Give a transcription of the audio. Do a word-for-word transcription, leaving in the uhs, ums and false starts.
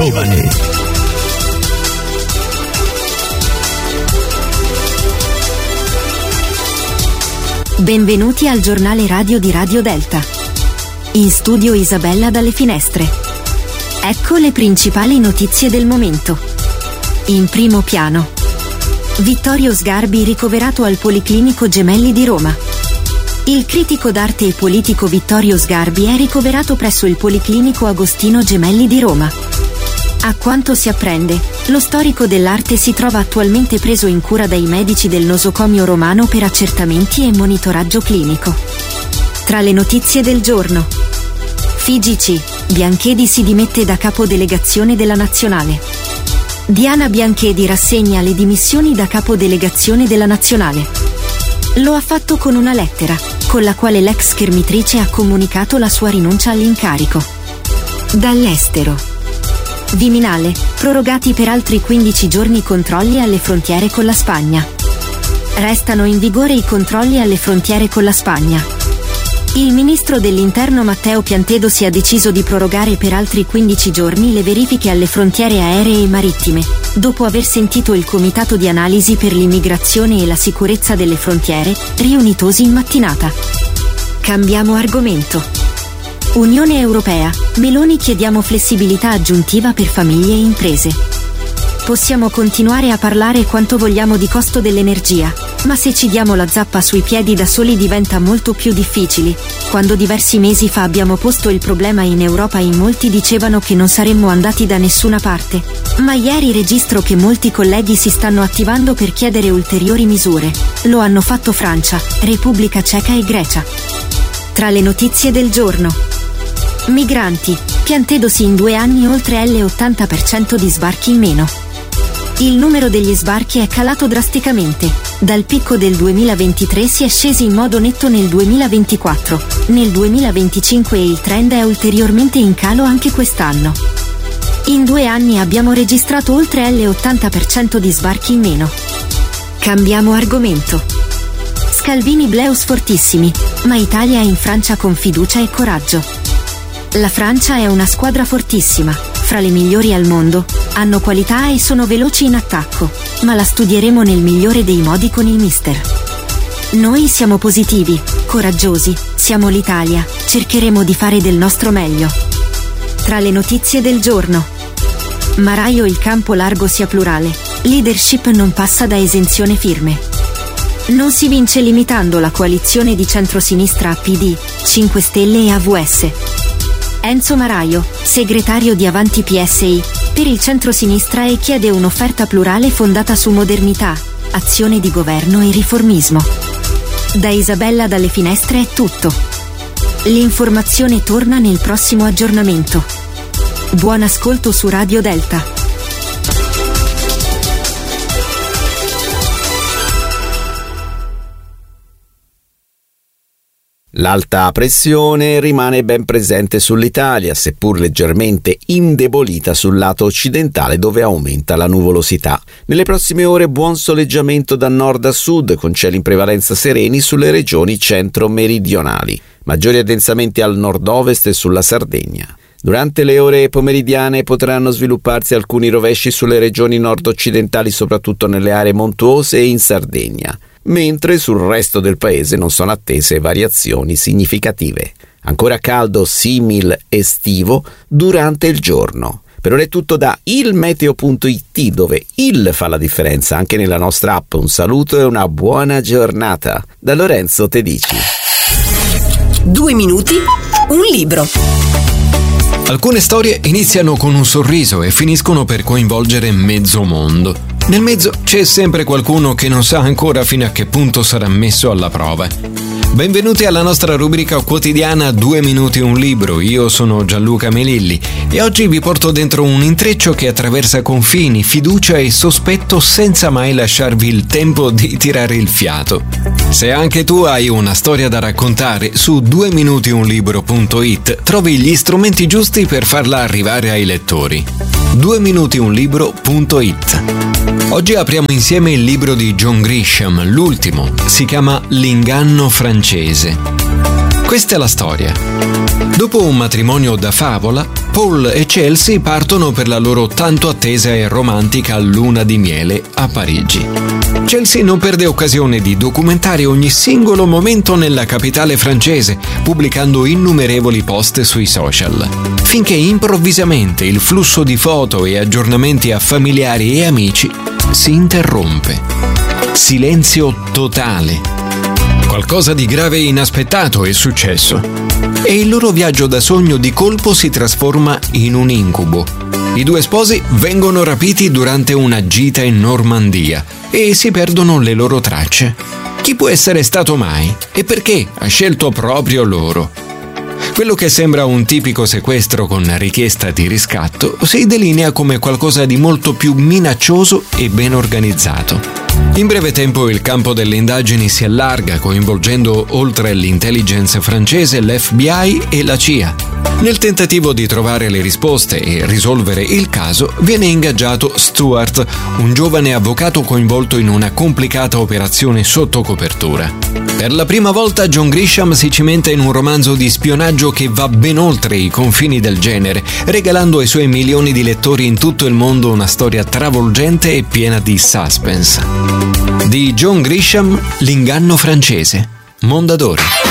giovane. Benvenuti al giornale radio di Radio Delta. In studio Isabella dalle finestre. Ecco le principali notizie del momento. In primo piano. Vittorio Sgarbi ricoverato al Policlinico Gemelli di Roma. Il critico d'arte e politico Vittorio Sgarbi è ricoverato presso il Policlinico Agostino Gemelli di Roma. A quanto si apprende, lo storico dell'arte si trova attualmente preso in cura dai medici del nosocomio romano per accertamenti e monitoraggio clinico. Tra le notizie del giorno. F I G C, Bianchedi si dimette da capo delegazione della Nazionale. Diana Bianchedi rassegna le dimissioni da capo delegazione della Nazionale. Lo ha fatto con una lettera, con la quale l'ex schermitrice ha comunicato la sua rinuncia all'incarico. Dall'estero. Viminale, prorogati per altri quindici giorni i controlli alle frontiere con la Spagna. Restano in vigore i controlli alle frontiere con la Spagna. Il ministro dell'Interno Matteo Piantedosi ha deciso di prorogare per altri quindici giorni le verifiche alle frontiere aeree e marittime, dopo aver sentito il Comitato di Analisi per l'Immigrazione e la Sicurezza delle Frontiere, riunitosi in mattinata. Cambiamo argomento. Unione Europea, Meloni chiediamo flessibilità aggiuntiva per famiglie e imprese. Possiamo continuare a parlare quanto vogliamo di costo dell'energia, ma se ci diamo la zappa sui piedi da soli diventa molto più difficile. Quando diversi mesi fa abbiamo posto il problema in Europa in molti dicevano che non saremmo andati da nessuna parte, ma ieri registro che molti colleghi si stanno attivando per chiedere ulteriori misure. Lo hanno fatto Francia, Repubblica Ceca e Grecia. Tra le notizie del giorno. Migranti, Piantedosi in due anni oltre l'ottanta per cento di sbarchi in meno. Il numero degli sbarchi è calato drasticamente. Dal picco del duemilaventitré si è scesi in modo netto nel duemilaventiquattro. Nel duemilaventicinque il trend è ulteriormente in calo anche quest'anno. In due anni abbiamo registrato oltre l'ottanta per cento di sbarchi in meno. Cambiamo argomento. Scalvini Bleus fortissimi, ma Italia è in Francia con fiducia e coraggio. La Francia è una squadra fortissima, fra le migliori al mondo, hanno qualità e sono veloci in attacco, ma la studieremo nel migliore dei modi con il mister. Noi siamo positivi, coraggiosi, siamo l'Italia, cercheremo di fare del nostro meglio. Tra le notizie del giorno. Maraio il campo largo sia plurale, leadership non passa da esenzione firme. Non si vince limitando la coalizione di centrosinistra a P D, cinque Stelle e A V S. Enzo Maraio, segretario di Avanti P S I, per il centrosinistra e chiede un'offerta plurale fondata su modernità, azione di governo e riformismo. Da Isabella dalle finestre è tutto. L'informazione torna nel prossimo aggiornamento. Buon ascolto su Radio Delta. L'alta pressione rimane ben presente sull'Italia, seppur leggermente indebolita sul lato occidentale dove aumenta la nuvolosità. Nelle prossime ore buon soleggiamento da nord a sud, con cieli in prevalenza sereni sulle regioni centro-meridionali. Maggiori addensamenti al nord-ovest e sulla Sardegna. Durante le ore pomeridiane potranno svilupparsi alcuni rovesci sulle regioni nord-occidentali, soprattutto nelle aree montuose e in Sardegna, mentre sul resto del paese non sono attese variazioni significative. Ancora caldo simil estivo durante il giorno. Per ora è tutto da ilmeteo punto it, dove il fa la differenza anche nella nostra app. Un saluto e una buona giornata da Lorenzo Tedici. Due minuti, un libro. Alcune storie iniziano con un sorriso e finiscono per coinvolgere mezzo mondo. Nel mezzo c'è sempre qualcuno che non sa ancora fino a che punto sarà messo alla prova. Benvenuti alla nostra rubrica quotidiana Due minuti un libro. Io sono Gianluca Melilli e oggi vi porto dentro un intreccio che attraversa confini, fiducia e sospetto senza mai lasciarvi il tempo di tirare il fiato. Se anche tu hai una storia da raccontare, su due minuti un libro punto it trovi gli strumenti giusti per farla arrivare ai lettori. due minuti un libro punto it. Oggi apriamo insieme il libro di John Grisham, l'ultimo. Si chiama L'inganno francese. Questa è la storia. Dopo un matrimonio da favola, Paul e Chelsea partono per la loro tanto attesa e romantica luna di miele a Parigi. Chelsea non perde occasione di documentare ogni singolo momento nella capitale francese, pubblicando innumerevoli post sui social, finché improvvisamente il flusso di foto e aggiornamenti a familiari e amici si interrompe. Silenzio totale. Qualcosa di grave e inaspettato è successo e il loro viaggio da sogno di colpo si trasforma in un incubo. I due sposi vengono rapiti durante una gita in Normandia e si perdono le loro tracce. Chi può essere stato mai e perché ha scelto proprio loro? Quello che sembra un tipico sequestro con richiesta di riscatto si delinea come qualcosa di molto più minaccioso e ben organizzato. In breve tempo il campo delle indagini si allarga, coinvolgendo oltre l'intelligence francese l'F B I e la C I A. Nel tentativo di trovare le risposte e risolvere il caso viene ingaggiato Stuart, un giovane avvocato coinvolto in una complicata operazione sotto copertura. Per la prima volta John Grisham si cimenta in un romanzo di spionaggio che va ben oltre i confini del genere, regalando ai suoi milioni di lettori in tutto il mondo una storia travolgente e piena di suspense. Di John Grisham, L'inganno francese, Mondadori.